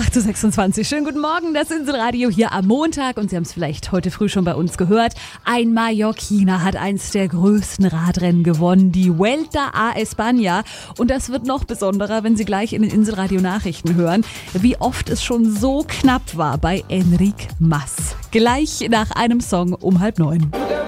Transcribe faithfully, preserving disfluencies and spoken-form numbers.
acht Uhr sechsundzwanzig. Schönen guten Morgen, das Inselradio hier am Montag. Und Sie haben es vielleicht heute früh schon bei uns gehört. Ein Mallorquiner hat eins der größten Radrennen gewonnen, die Vuelta a España. Und das wird noch besonderer, wenn Sie gleich in den Inselradio-Nachrichten hören, wie oft es schon so knapp war bei Enric Mas. Gleich nach einem Song um halb neun.